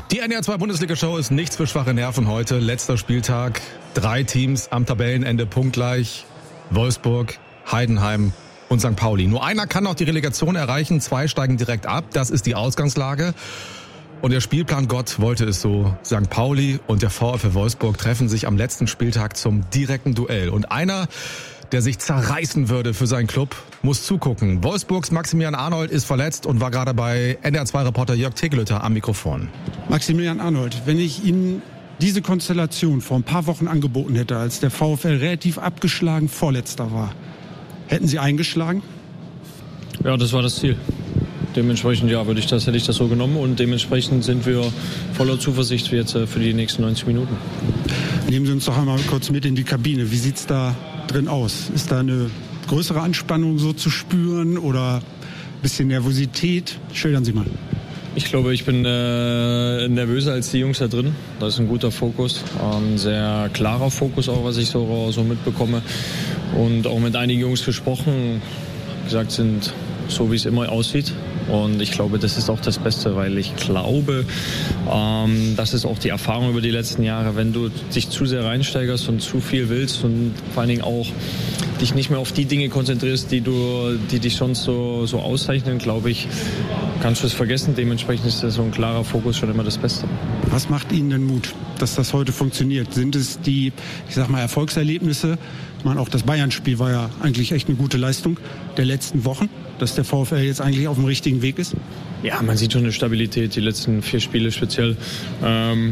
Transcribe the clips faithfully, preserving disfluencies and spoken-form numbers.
Die N D R zwei Bundesliga-Show ist nichts für schwache Nerven heute. Letzter Spieltag. Drei Teams am Tabellenende punktgleich. Wolfsburg, Heidenheim und Sankt Pauli. Nur einer kann noch die Relegation erreichen. Zwei steigen direkt ab. Das ist die Ausgangslage. Und der Spielplan Gott wollte es so. Sankt Pauli und der VfL Wolfsburg treffen sich am letzten Spieltag zum direkten Duell. Und einer, der sich zerreißen würde für seinen Club, muss zugucken. Wolfsburgs Maximilian Arnold ist verletzt und war gerade bei N D R zwei Reporter Jörg Tegelöter am Mikrofon. Maximilian Arnold, wenn ich Ihnen diese Konstellation vor ein paar Wochen angeboten hätte, als der VfL relativ abgeschlagen Vorletzter war, hätten Sie eingeschlagen? Ja, das war das Ziel. Dementsprechend ja, würde ich das, hätte ich das so genommen und dementsprechend sind wir voller Zuversicht jetzt für die nächsten neunzig Minuten. Nehmen Sie uns doch einmal kurz mit in die Kabine. Wie sieht's da drin aus? Ist da eine größere Anspannung so zu spüren oder ein bisschen Nervosität? Schildern Sie mal. Ich glaube, ich bin äh, nervöser als die Jungs da drin. Das ist ein guter Fokus, ein sehr klarer Fokus auch, was ich so, so mitbekomme. Und auch mit einigen Jungs gesprochen, gesagt sind so, wie es immer aussieht. Und ich glaube, das ist auch das Beste, weil ich glaube, ähm, das ist auch die Erfahrung über die letzten Jahre, wenn du dich zu sehr reinsteigerst und zu viel willst und vor allen Dingen auch dich nicht mehr auf die Dinge konzentrierst, die du, die dich sonst so, so auszeichnen, glaube ich, kannst du es vergessen. Dementsprechend ist das so ein klarer Fokus schon immer das Beste. Was macht Ihnen denn Mut, dass das heute funktioniert? Sind es die, ich sag mal, Erfolgserlebnisse? Ich meine, auch das Bayern-Spiel war ja eigentlich echt eine gute Leistung der letzten Wochen, dass der VfL jetzt eigentlich auf dem richtigen Weg ist? Ja, man sieht schon eine Stabilität, die letzten vier Spiele speziell. Ähm,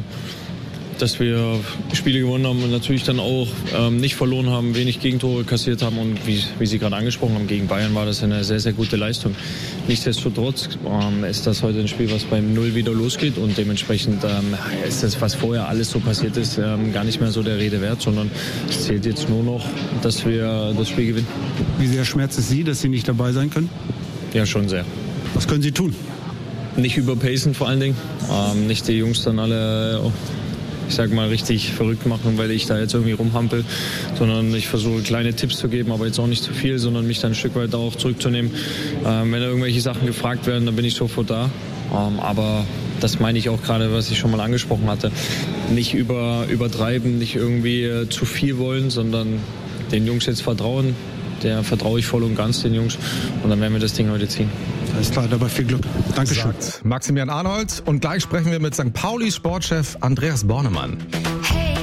dass wir Spiele gewonnen haben und natürlich dann auch ähm, nicht verloren haben, wenig Gegentore kassiert haben und wie, wie Sie gerade angesprochen haben, gegen Bayern war das eine sehr, sehr gute Leistung. Nichtsdestotrotz ähm, ist das heute ein Spiel, was beim Null wieder losgeht und dementsprechend ähm, ist das, was vorher alles so passiert ist, ähm, gar nicht mehr so der Rede wert, sondern es zählt jetzt nur noch, dass wir das Spiel gewinnen. Wie sehr schmerzt es Sie, dass Sie nicht dabei sein können? Ja, schon sehr. Was können Sie tun? Nicht überpacen vor allen Dingen, ähm, nicht die Jungs dann alle... Oh, ich sag mal, richtig verrückt machen, weil ich da jetzt irgendwie rumhampel, sondern ich versuche kleine Tipps zu geben, aber jetzt auch nicht zu viel, sondern mich dann ein Stück weit auch zurückzunehmen. Ähm, wenn da irgendwelche Sachen gefragt werden, dann bin ich sofort da. Ähm, aber das meine ich auch gerade, was ich schon mal angesprochen hatte. Nicht über, übertreiben, nicht irgendwie äh, zu viel wollen, sondern den Jungs jetzt vertrauen. Der vertraue ich voll und ganz den Jungs und dann werden wir das Ding heute ziehen. Alles klar, dabei viel Glück. Dankeschön. Sagt Maximilian Arnold und gleich sprechen wir mit Sankt Paulis Sportchef Andreas Bornemann.